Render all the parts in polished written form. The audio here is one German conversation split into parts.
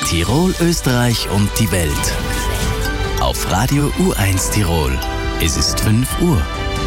Tirol, Österreich und die Welt. Auf Radio U1 Tirol. Es ist 5 Uhr.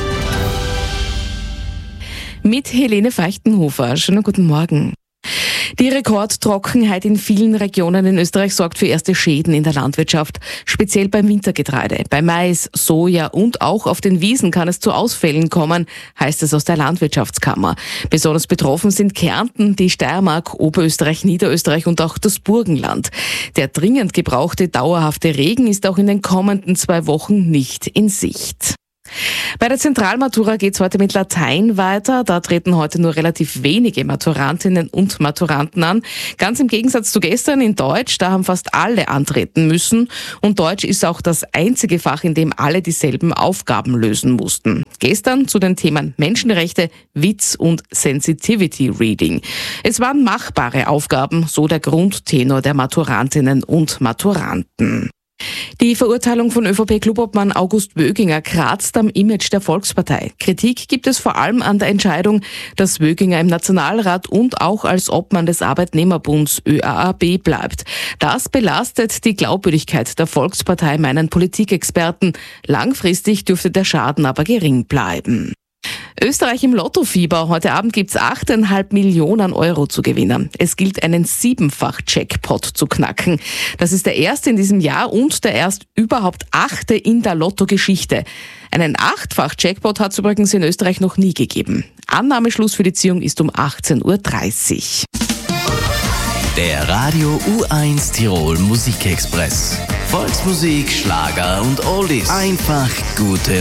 Mit Helene Feichtenhofer. Schönen guten Morgen. Die Rekordtrockenheit in vielen Regionen in Österreich sorgt für erste Schäden in der Landwirtschaft, speziell beim Wintergetreide. Bei Mais, Soja und auch auf den Wiesen kann es zu Ausfällen kommen, heißt es aus der Landwirtschaftskammer. Besonders betroffen sind Kärnten, die Steiermark, Oberösterreich, Niederösterreich und auch das Burgenland. Der dringend gebrauchte dauerhafte Regen ist auch in den kommenden 2 Wochen nicht in Sicht. Bei der Zentralmatura geht's heute mit Latein weiter. Da treten heute nur relativ wenige Maturantinnen und Maturanten an. Ganz im Gegensatz zu gestern in Deutsch, da haben fast alle antreten müssen. Und Deutsch ist auch das einzige Fach, in dem alle dieselben Aufgaben lösen mussten. Gestern zu den Themen Menschenrechte, Witz und Sensitivity Reading. Es waren machbare Aufgaben, so der Grundtenor der Maturantinnen und Maturanten. Die Verurteilung von ÖVP-Clubobmann August Wöginger kratzt am Image der Volkspartei. Kritik gibt es vor allem an der Entscheidung, dass Wöginger im Nationalrat und auch als Obmann des Arbeitnehmerbunds ÖAAB bleibt. Das belastet die Glaubwürdigkeit der Volkspartei, meinen Politikexperten. Langfristig dürfte der Schaden aber gering bleiben. Österreich im Lottofieber. Heute Abend gibt's 8,5 Millionen Euro zu gewinnen. Es gilt, einen 7-fach-Jackpot zu knacken. Das ist der erste in diesem Jahr und der erst überhaupt 8. in der Lottogeschichte. Einen 8-fach-Jackpot hat es übrigens in Österreich noch nie gegeben. Annahmeschluss für die Ziehung ist um 18:30 Uhr. Der Radio U1 Tirol Musikexpress. Volksmusik, Schlager und Oldies. Einfach gute